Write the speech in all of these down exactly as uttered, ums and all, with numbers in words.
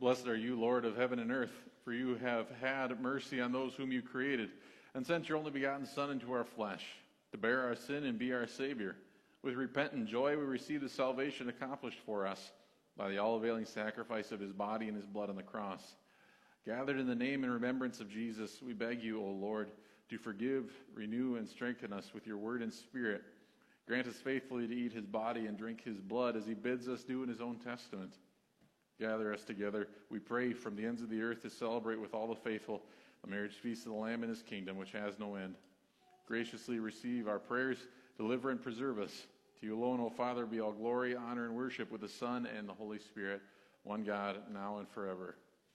Blessed are you, Lord of heaven and earth, for you have had mercy on those whom you created, and sent your only begotten Son into our flesh, to bear our sin and be our Savior. With repentant joy we receive the salvation accomplished for us by the all-availing sacrifice of his body and his blood on the cross. Gathered in the name and remembrance of Jesus, we beg you, O Lord, to forgive, renew, and strengthen us with your word and spirit. Grant us faithfully to eat his body and drink his blood as he bids us do in his own testament. Gather us together, we pray, from the ends of the earth to celebrate with all the faithful the marriage feast of the Lamb in his kingdom, which has no end. Graciously receive our prayers, deliver and preserve us. To you alone, O Father, be all glory, honor, and worship with the Son and the Holy Spirit, one God, now and forever.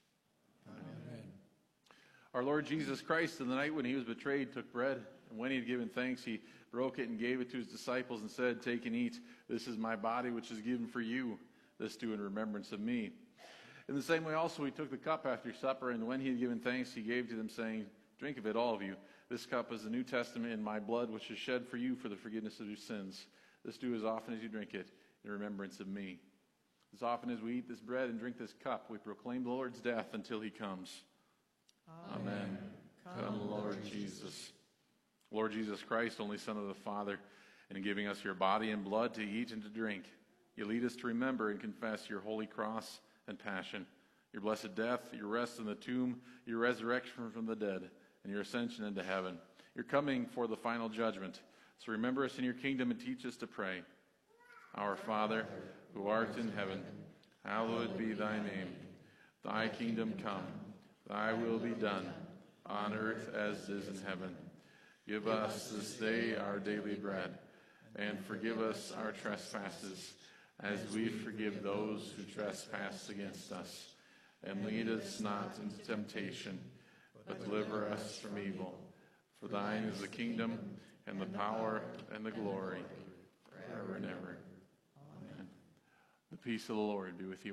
Amen. Our Lord Jesus Christ, in the night when he was betrayed, took bread, and when he had given thanks, he broke it and gave it to his disciples and said, "Take and eat. This is my body, which is given for you. This do in remembrance of me." In the same way also he took the cup after supper, and when he had given thanks, he gave to them, saying, "Drink of it, all of you. This cup is the New Testament in my blood, which is shed for you for the forgiveness of your sins. This do as often as you drink it in remembrance of me." As often as we eat this bread and drink this cup, we proclaim the Lord's death until he comes. Amen. Amen. Come, Come, Lord Jesus. Lord Jesus Christ, only Son of the Father, and in giving us your body and blood to eat and to drink, you lead us to remember and confess your holy cross and passion, your blessed death, your rest in the tomb, your resurrection from the dead, and your ascension into heaven. You're coming for the final judgment. So remember us in your kingdom and teach us to pray. Our Father, who art in heaven, hallowed be thy name. Thy kingdom come, thy will be done, on earth as it is in heaven. Give us this day our daily bread, and forgive us our trespasses, as we forgive those who trespass against us. And lead us not into temptation, but deliver us from evil. For thine is the kingdom, and the power, and the glory, forever and ever. Amen. The peace of the Lord be with you.